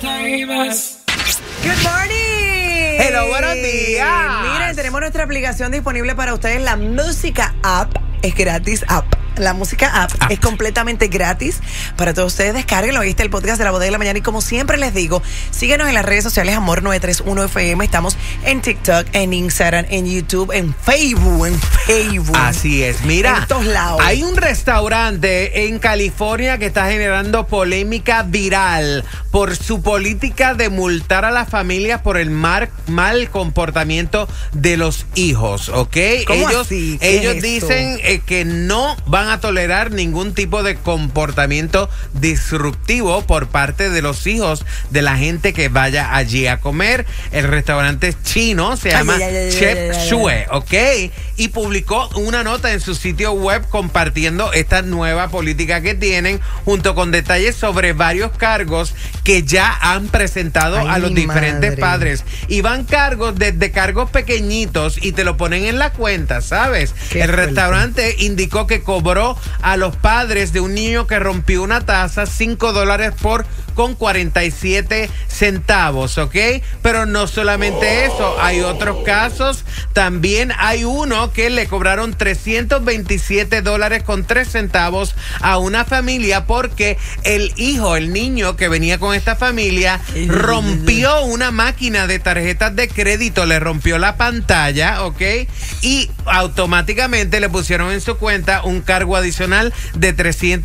Good morning. Hello, buenos días. Miren, tenemos nuestra aplicación disponible para ustedes, la Música App. Es gratis app. La Música App es completamente gratis para todos ustedes. Descárguenlo. Ahí está el podcast de La Bodega de la Mañana. Y como siempre les digo, síguenos en las redes sociales Amor 931 FM. Estamos en TikTok, en Instagram, en YouTube, en Facebook. Así es. Mira, en todos lados. Hay un restaurante en California que está generando polémica viral por su política de multar a las familias por el mal comportamiento de los hijos, ¿ok? ¿Cómo así? Ellos dicen que no van a tolerar ningún tipo de comportamiento disruptivo por parte de los hijos de la gente que vaya allí a comer. El restaurante es chino, se llama Chef Shue, ¿ok? Y publicó una nota en su sitio web compartiendo esta nueva política que tienen, junto con detalles sobre varios cargos que ya han presentado a los diferentes padres. Y van cargos desde cargos pequeñitos y te lo ponen en la cuenta, ¿sabes? El restaurante indicó que cobró a los padres de un niño que rompió una taza $5 con 47 centavos, ¿ok? Pero no solamente eso, hay otros casos. También hay uno que le cobraron $327 con 3 centavos a una familia porque el niño que venía con esta familia rompió una máquina de tarjetas de crédito, le rompió la pantalla, ¿ok? Y automáticamente le pusieron en su cuenta un cargo adicional de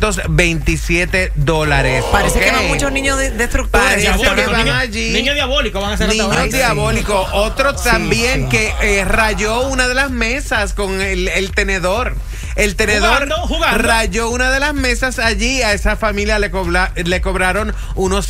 $327. Parece que van muchos niños destructores. Niños diabólicos van a ser niños diabólicos. Otro también que rayó una de las mesas con el tenedor. El tenedor jugando. Rayó una de las mesas allí. A esa familia le cobraron unos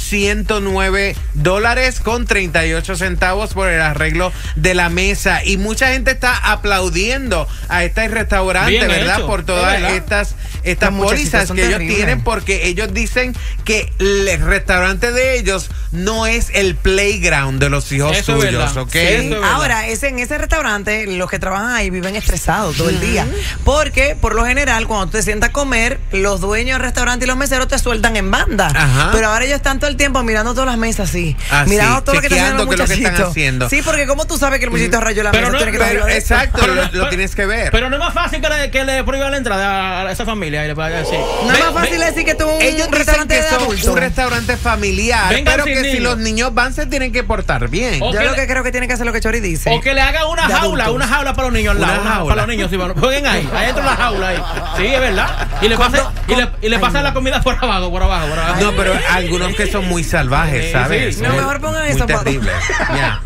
$109 con 38 centavos por el arreglo de la mesa. Y mucha gente está aplaudiendo a este restaurante, bien, ¿verdad? Por todas estas pólizas que ellos tienen, porque ellos dicen que el restaurante de ellos no es el playground de los hijos suyos, ¿ok? Sí. Ahora, en ese restaurante, los que trabajan ahí viven estresados todo el día, porque por lo general, cuando te sientas a comer, los dueños del restaurante y los meseros te sueltan en banda. Ajá. Pero ahora ellos están todo el tiempo mirando todas las mesas así. Mirando todo lo que están haciendo. Sí, porque como tú sabes que el muchachito rayó la mesa, exacto, lo tienes que ver. Pero no es más fácil que le prohíban la entrada a esa familia. No es más fácil decir que tú un restaurante de adultos. Un restaurante familiar, pero que si los niños van se tienen que portar bien. Yo lo que creo que tiene que hacer lo que Chori dice. O que le hagan una jaula para los niños al lado. Para los niños, jueguen ahí adentro la jaula ahí. Sí, es verdad. Y le pasan la comida por abajo. No, pero algunos que son muy salvajes, ¿sabes? No, mejor pongan eso. Muy terrible. Ya.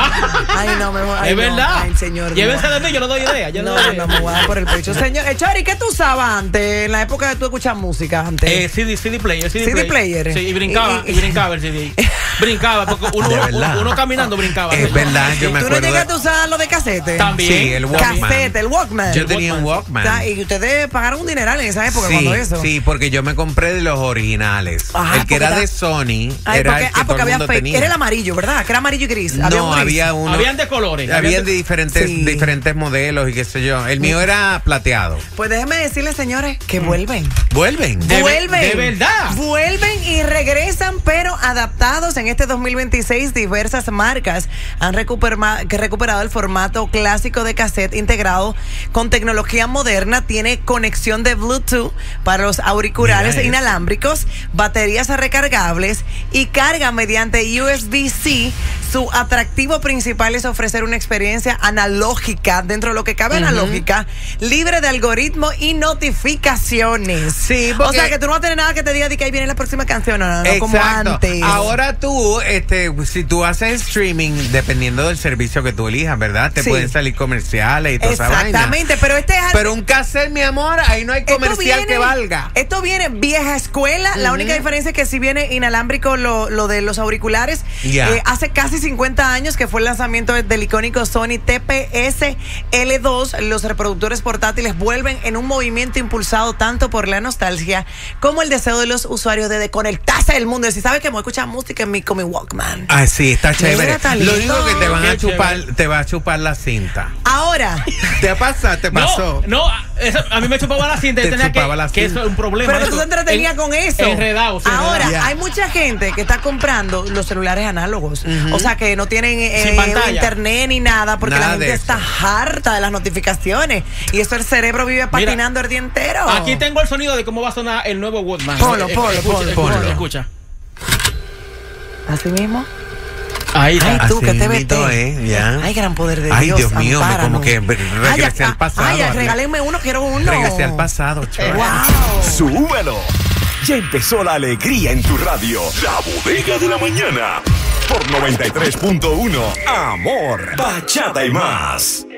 Ay, no, mejor. Es verdad. Ay, señor. Llévense de mí, yo no doy idea. No, me voy a dar por el pecho. Señor, Chori, ¿qué tú usabas antes? En la época de tú escuchas música antes. CD player. CD player. Sí, y brincaba el CD. Brincaba, porque uno caminando brincaba. Es verdad, yo me acuerdo. ¿Tú no llegaste a usar lo de casete? También. Sí, el Walkman. El Walkman. Yo tenía un Walkman. Y ustedes pagaron un dineral en esa época cuando eso. Sí, porque yo me compré de los originales. El que era de Sony era el que todo el mundo tenía. Era el amarillo, ¿verdad? Que era amarillo y gris. Había uno. Habían de colores. Habían de diferentes modelos y qué sé yo. El mío era plateado. Pues déjenme decirles, señores, que vuelven. ¿Vuelven? De verdad. Vuelven y regresan, pero adaptados. En este 2026, diversas marcas han recuperado el formato clásico de cassette integrado con tecnología moderna. Tiene conexión de Bluetooth para los auriculares inalámbricos, baterías recargables y carga mediante USB-C. Su atractivo principal es ofrecer una experiencia analógica, dentro de lo que cabe analógica, libre de algoritmos y notificaciones. Sí, o sea, que tú no vas a tener nada que te diga de que ahí viene la próxima canción, no, como antes. Ahora tú, si tú haces streaming, dependiendo del servicio que tú elijas, ¿verdad? Te pueden salir comerciales y toda esa vaina. Exactamente, pero un cassette, mi amor, ahí no hay comercial que valga. Esto viene vieja escuela. La única diferencia es que si viene inalámbrico lo de los auriculares. Hace casi 50 años que fue el lanzamiento del icónico Sony TPS L2. Los reproductores portátiles vuelven en un movimiento impulsado tanto por la nostalgia como el deseo de los usuarios de desconectarse del mundo. Si sabes que me escuchar música con mi Walkman. Ah, sí, está chévere. Lo único que te va a chupar la cinta. Ahora. ¿Te pasó? No, a mí me chupaba la cinta y tenía que eso es un problema. Pero que tú te entretenías con eso. Enredado. Ahora, hay mucha gente que está comprando los celulares análogos. O sea, que no tienen internet ni nada, porque la gente está harta de las notificaciones. Y eso el cerebro vive patinando el día entero. Aquí tengo el sonido de cómo va a sonar el nuevo Walkman. Ponlo. Escucha. ¿Así mismo? Ahí está. Ay, tú, que te ves. Ay, gran poder de Dios. Ay, Dios mío, como que regresé al pasado. Ay, regálenme uno, quiero uno. Regresé al pasado, chaval. Wow. ¡Súbelo! Ya empezó la alegría en tu radio. La Bodega de la Mañana. Por 93.1. Amor, bachata y más.